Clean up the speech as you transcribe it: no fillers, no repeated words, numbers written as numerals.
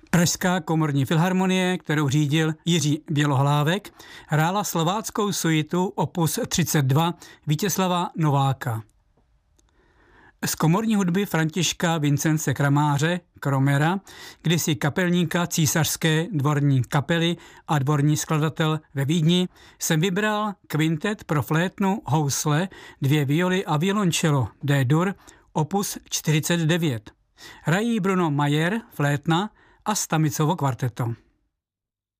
Pražská komorní filharmonie, kterou řídil Jiří Bělohlávek, hrála slováckou suitu opus 32 Vítězslava Nováka. Z komorní hudby Františka Vincence Kramáře, Kromera, kdysi kapelníka císařské dvorní kapely a dvorní skladatel ve Vídni, jsem vybral kvintet pro flétnu, housle, 2 violy a violoncello D-dur, opus 49. Hrají Bruno Mayer, flétna, a Stamicovo kvarteto.